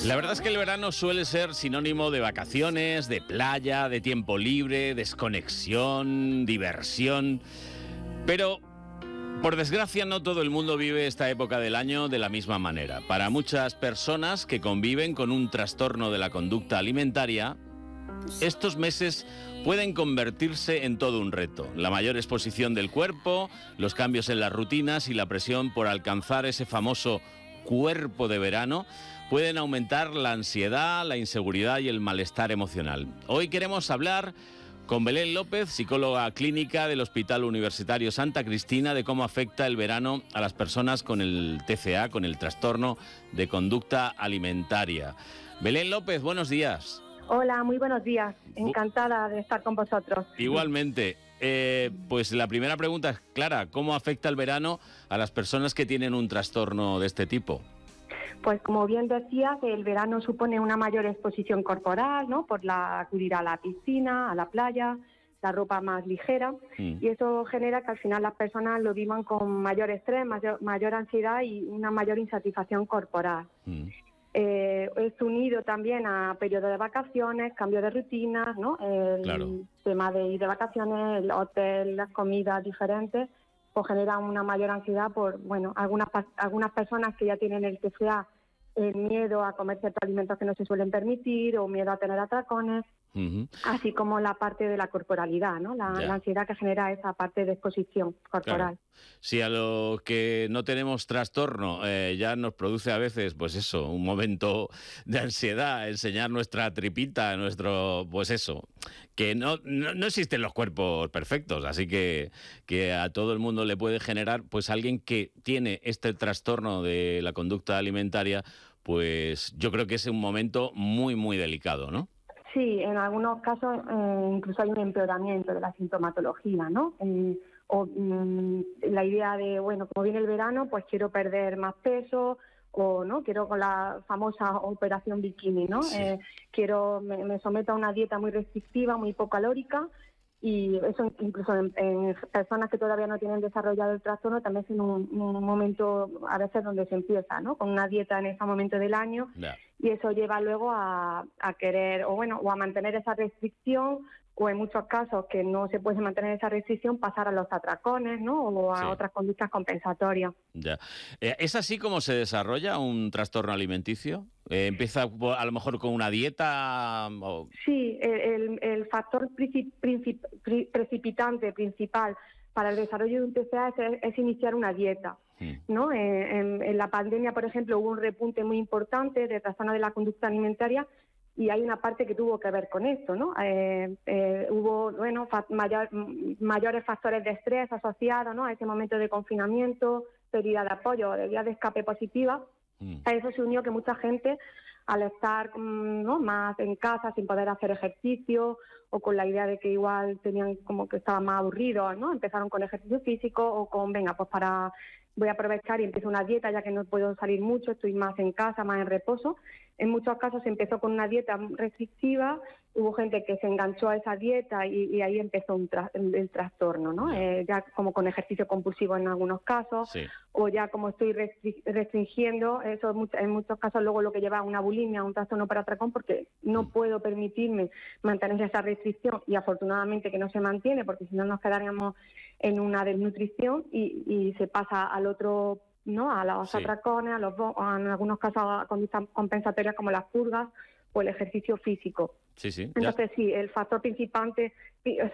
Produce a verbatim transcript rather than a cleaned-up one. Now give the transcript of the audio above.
La verdad es que el verano suele ser sinónimo de vacaciones, de playa, de tiempo libre, desconexión, diversión. Pero, por desgracia, no todo el mundo vive esta época del año de la misma manera. Para muchas personas que conviven con un trastorno de la conducta alimentaria, estos meses pueden convertirse en todo un reto. La mayor exposición del cuerpo, los cambios en las rutinas y la presión por alcanzar ese famoso cuerpo de verano pueden aumentar la ansiedad, la inseguridad y el malestar emocional. Hoy queremos hablar con Belén López, psicóloga clínica del Hospital Universitario Santa Cristina, de cómo afecta el verano a las personas con el T C A, con el trastorno de conducta alimentaria. Belén López, buenos días. Hola, muy buenos días. Encantada de estar con vosotros. Igualmente. Eh, pues la primera pregunta es clara. ¿Cómo afecta el verano a las personas que tienen un trastorno de este tipo? Pues como bien decías, el verano supone una mayor exposición corporal, ¿no? Por la acudir a la piscina, a la playa, la ropa más ligera, mm. y eso genera que al final las personas lo vivan con mayor estrés, mayor, mayor ansiedad y una mayor insatisfacción corporal. Mm. Eh, es unido también a periodos de vacaciones, cambio de rutinas, ¿no? El claro. tema de ir de vacaciones, el hotel, las comidas diferentes, pues genera una mayor ansiedad por, bueno, algunas algunas personas que ya tienen el T C A, el miedo a comer ciertos alimentos que no se suelen permitir o miedo a tener atracones. Uh-huh. Así como la parte de la corporalidad, ¿no? La, la ansiedad que genera esa parte de exposición corporal. Claro. Si a los que no tenemos trastorno eh, ya nos produce a veces, pues eso, un momento de ansiedad, enseñar nuestra tripita, nuestro, pues eso, que no, no, no existen los cuerpos perfectos, así que, que a todo el mundo le puede generar, pues alguien que tiene este trastorno de la conducta alimentaria, pues yo creo que es un momento muy, muy delicado, ¿no? Sí, en algunos casos eh, incluso hay un empeoramiento de la sintomatología, ¿no? Eh, o mm, la idea de, bueno, como viene el verano, pues quiero perder más peso, o no quiero con la famosa operación bikini, ¿no? Sí. Eh, quiero, me, me someto a una dieta muy restrictiva, muy hipocalórica, y eso incluso en, en personas que todavía no tienen desarrollado el trastorno también es en un, un momento a veces donde se empieza, ¿no? Con una dieta en ese momento del año. Yeah. Y eso lleva luego a, a querer o bueno o a mantener esa restricción, o en muchos casos que no se puede mantener esa restricción, pasar a los atracones, ¿no? O a sí. otras conductas compensatorias. Ya. ¿Es así como se desarrolla un trastorno alimenticio? Eh, ¿Empieza a lo mejor con una dieta? O... Sí, el, el factor princip, princip, precipitante principal para el desarrollo de un T C A es, es iniciar una dieta. ¿No? Eh, en, en la pandemia, por ejemplo, hubo un repunte muy importante de trastorno de la conducta alimentaria y hay una parte que tuvo que ver con esto, ¿no? Eh, eh, hubo, bueno, fa- mayor, mayores factores de estrés asociados, ¿no? A ese momento de confinamiento, pérdida de apoyo, de vía de escape positiva. Mm. A eso se unió que mucha gente, al estar, ¿no?, más en casa sin poder hacer ejercicio o con la idea de que igual tenían como que estaban más aburridos, ¿no? Empezaron con ejercicio físico o con, venga, pues para... voy a aprovechar y empiezo una dieta ya que no puedo salir mucho, estoy más en casa, más en reposo. En muchos casos se empezó con una dieta restrictiva, hubo gente que se enganchó a esa dieta y, y ahí empezó un tra- el, el trastorno, ¿no? Eh, ya como con ejercicio compulsivo en algunos casos, sí. O ya como estoy restri- restringiendo, eso en muchos casos luego lo que lleva a una bulimia, a un trastorno por atracón, porque no mm. puedo permitirme mantener esa restricción y afortunadamente que no se mantiene, porque si no nos quedaríamos en una desnutrición y, y se pasa al otro, ¿no? A los sí. atracones, a los en algunos casos a conductas compensatorias como las purgas o el ejercicio físico. Sí, sí. Entonces, ya. sí, el factor principal,